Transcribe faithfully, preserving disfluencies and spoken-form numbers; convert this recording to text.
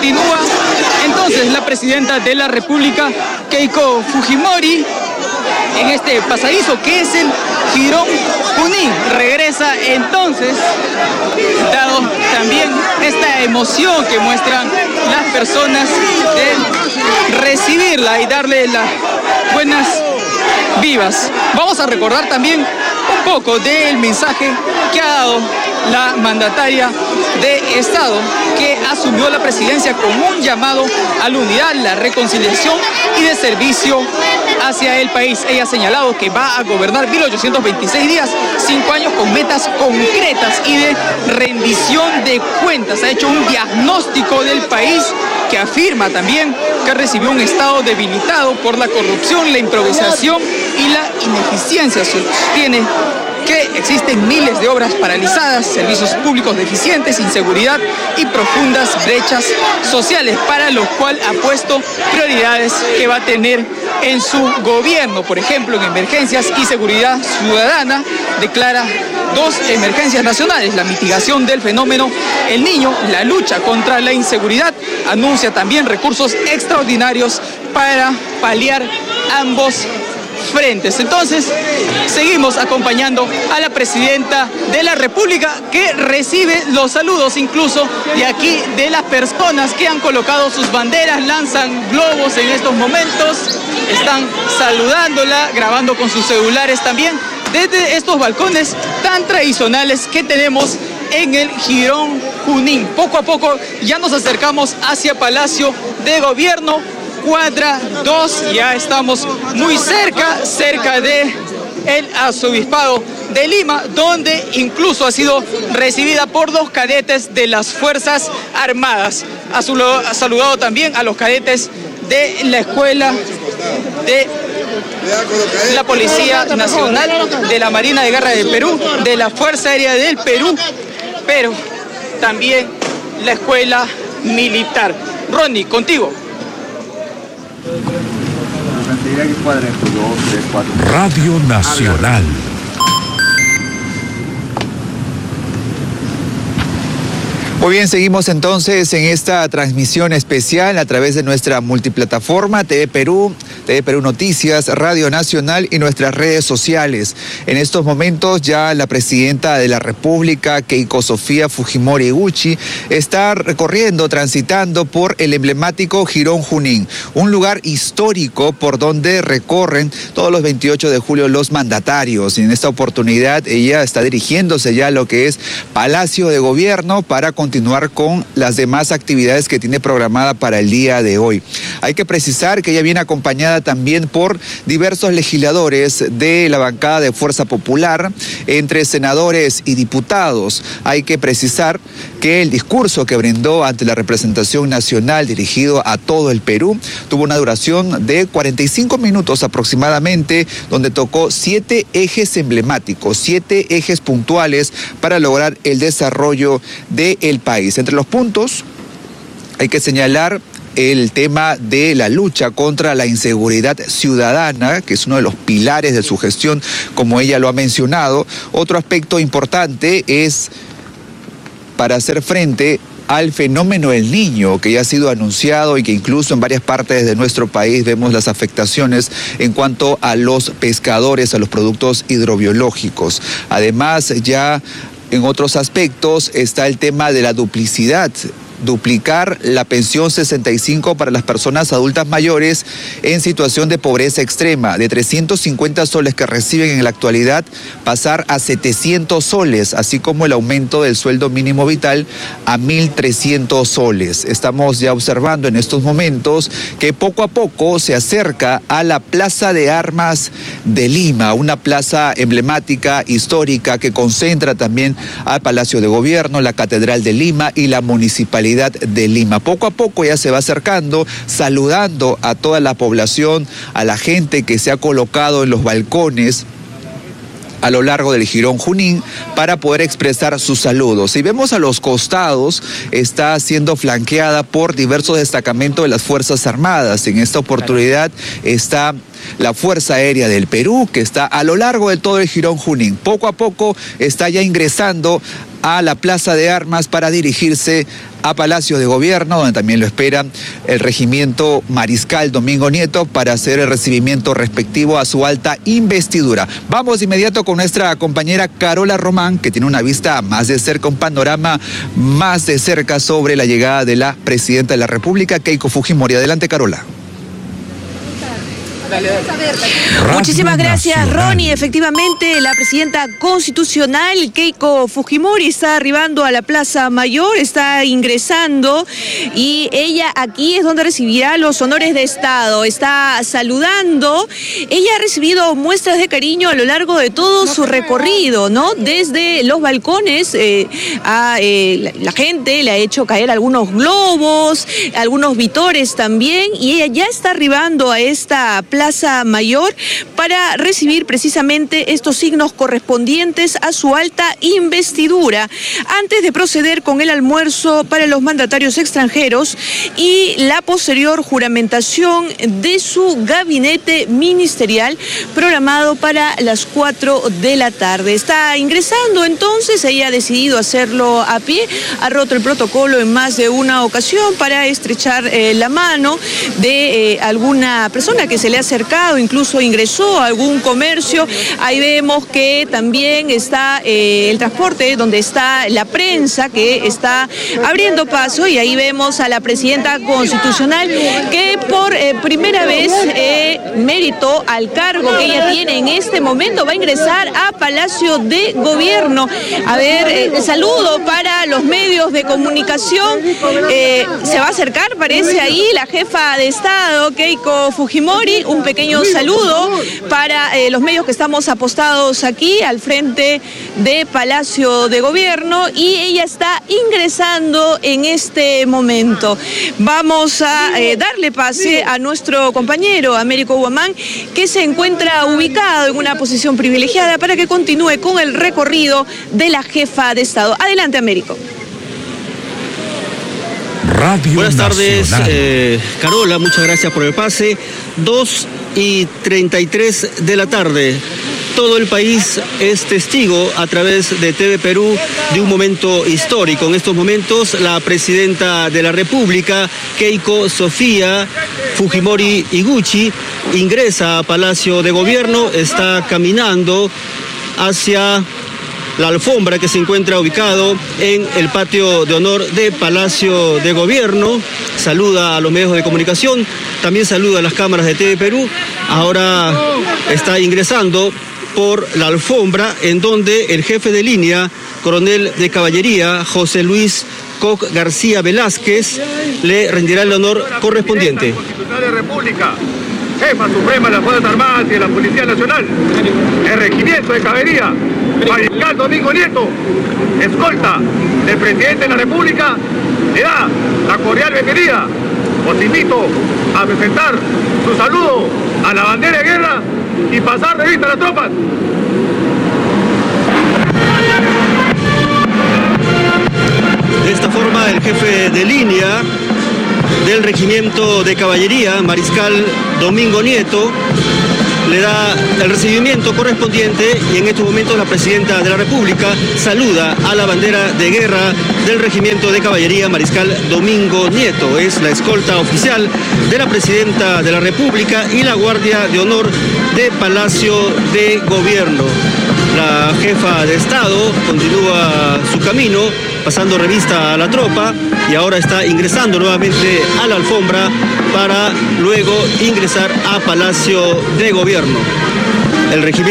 continúa entonces la presidenta de la República, Keiko Fujimori, en este pasadizo que es el Jirón Junín. Regresa entonces, dado también esta emoción que muestran las personas de recibirla y darle las buenas vivas. Vamos a recordar también un poco del mensaje que ha dado la mandataria de Estado, que asumió la presidencia con un llamado a la unidad, la reconciliación y de servicio hacia el país. Ella ha señalado que va a gobernar mil ochocientos veintiséis días, cinco años con metas concretas y de rendición de cuentas. Ha hecho un diagnóstico del país que afirma también que recibió un Estado debilitado por la corrupción, la improvisación y la ineficiencia. Sostiene que existen miles de obras paralizadas, servicios públicos deficientes, inseguridad y profundas brechas sociales, para lo cual ha puesto prioridades que va a tener en su gobierno. Por ejemplo, en emergencias y seguridad ciudadana, declara dos emergencias nacionales: la mitigación del fenómeno El Niño, la lucha contra la inseguridad. Anuncia también recursos extraordinarios para paliar ambos frentes. Entonces, seguimos acompañando a la presidenta de la República, que recibe los saludos incluso de aquí de las personas que han colocado sus banderas, lanzan globos en estos momentos, están saludándola, grabando con sus celulares también desde estos balcones tan tradicionales que tenemos en el Jirón Junín. Poco a poco ya nos acercamos hacia Palacio de Gobierno, cuadra dos, ya estamos muy cerca, cerca de el Arzobispado de Lima, donde incluso ha sido recibida por dos cadetes de las Fuerzas Armadas. Ha saludado también a los cadetes de la Escuela de la Policía Nacional, de la Marina de Guerra del Perú, de la Fuerza Aérea del Perú, pero también la Escuela Militar. Ronnie, contigo. Radio Nacional. Muy bien, seguimos entonces en esta transmisión especial a través de nuestra multiplataforma T V Perú, T V Perú Noticias, Radio Nacional y nuestras redes sociales. En estos momentos ya la presidenta de la República, Keiko Sofía Fujimori Gucci, está recorriendo, transitando por el emblemático Jirón Junín, un lugar histórico por donde recorren todos los veintiocho de julio los mandatarios. Y en esta oportunidad ella está dirigiéndose ya a lo que es Palacio de Gobierno para continuar continuar con las demás actividades que tiene programada para el día de hoy. Hay que precisar que ella viene acompañada también por diversos legisladores de la bancada de Fuerza Popular, entre senadores y diputados. Hay que precisar que el discurso que brindó ante la representación nacional dirigido a todo el Perú tuvo una duración de cuarenta y cinco minutos aproximadamente, donde tocó siete ejes emblemáticos, siete ejes puntuales para lograr el desarrollo del país. Entre los puntos hay que señalar el tema de la lucha contra la inseguridad ciudadana, que es uno de los pilares de su gestión, como ella lo ha mencionado. Otro aspecto importante es para hacer frente al fenómeno El Niño, que ya ha sido anunciado y que incluso en varias partes de nuestro país vemos las afectaciones en cuanto a los pescadores, a los productos hidrobiológicos. Además, ya en otros aspectos está el tema de la duplicidad. Duplicar la pensión sesenta y cinco para las personas adultas mayores en situación de pobreza extrema, de trescientos cincuenta soles que reciben en la actualidad, pasar a setecientos soles, así como el aumento del sueldo mínimo vital a mil trescientos soles. Estamos ya observando en estos momentos que poco a poco se acerca a la Plaza de Armas de Lima, una plaza emblemática, histórica, que concentra también al Palacio de Gobierno, la Catedral de Lima y la Municipalidad de Lima. Poco a poco ya se va acercando, saludando a toda la población, a la gente que se ha colocado en los balcones a lo largo del Jirón Junín para poder expresar sus saludos. Si vemos a los costados, está siendo flanqueada por diversos destacamentos de las Fuerzas Armadas. En esta oportunidad está la Fuerza Aérea del Perú, que está a lo largo de todo el Jirón Junín. Poco a poco está ya ingresando a la Plaza de Armas para dirigirse a Palacio de Gobierno, donde también lo espera el regimiento Mariscal Domingo Nieto para hacer el recibimiento respectivo a su alta investidura. Vamos de inmediato con nuestra compañera Carola Román, que tiene una vista más de cerca, un panorama más de cerca sobre la llegada de la presidenta de la República, Keiko Fujimori. Adelante, Carola. Muchísimas gracias, Ronnie. Efectivamente, la presidenta constitucional, Keiko Fujimori, está arribando a la Plaza Mayor, está ingresando y ella aquí es donde recibirá los honores de Estado. Está saludando. Ella ha recibido muestras de cariño a lo largo de todo su recorrido, ¿no? Desde los balcones eh, a eh, la, la gente le ha hecho caer algunos globos, algunos vitores también, y ella ya está arribando a esta plaza Plaza Mayor para recibir precisamente estos signos correspondientes a su alta investidura, antes de proceder con el almuerzo para los mandatarios extranjeros y la posterior juramentación de su gabinete ministerial programado para las cuatro de la tarde. Está ingresando entonces, ella ha decidido hacerlo a pie, ha roto el protocolo en más de una ocasión para estrechar eh, la mano de eh, alguna persona que se le ha acercado, incluso ingresó a algún comercio. Ahí vemos que también está eh, el transporte, donde está la prensa que está abriendo paso, y ahí vemos a la presidenta constitucional que por eh, primera vez, eh, mérito al cargo que ella tiene en este momento, va a ingresar a Palacio de Gobierno. A ver, eh, saludo para los medios de comunicación. Eh, se va a acercar, parece ahí, la jefa de Estado, Keiko Fujimori. Un pequeño saludo para eh, los medios que estamos apostados aquí al frente de Palacio de Gobierno, y ella está ingresando en este momento. Vamos a eh, darle pase a nuestro compañero Américo Guamán, que se encuentra ubicado en una posición privilegiada para que continúe con el recorrido de la jefa de Estado. Adelante, Américo. Radio Buenas tardes, eh, Carola, muchas gracias por el pase. dos y treinta y tres de la tarde. Todo el país es testigo a través de T V Perú de un momento histórico. En estos momentos, la presidenta de la República, Keiko Sofía Fujimori Iguchi, ingresa a Palacio de Gobierno, está caminando hacia la alfombra que se encuentra ubicado en el patio de honor de Palacio de Gobierno. Saluda a los medios de comunicación, también saluda a las cámaras de T V Perú. Ahora está ingresando por la alfombra, en donde el jefe de línea, coronel de caballería, José Luis Koch García Velázquez, le rendirá el honor correspondiente. Jefa Suprema de las Fuerzas Armadas y de la Policía Nacional, el Regimiento de Caballería, Mariscal Domingo Nieto, escolta del Presidente de la República, le da la cordial bienvenida. Os invito a presentar su saludo a la bandera de guerra y pasar revista a las tropas. De esta forma, el jefe de línea del Regimiento de Caballería, Mariscal Domingo Nieto, le da el recibimiento correspondiente, y en estos momentos la presidenta de la República saluda a la bandera de guerra del Regimiento de Caballería, Mariscal Domingo Nieto. Es la escolta oficial de la presidenta de la República y la Guardia de Honor de Palacio de Gobierno. La jefa de Estado continúa su camino, pasando revista a la tropa, y ahora está ingresando nuevamente a la alfombra para luego ingresar a Palacio de Gobierno. El regimiento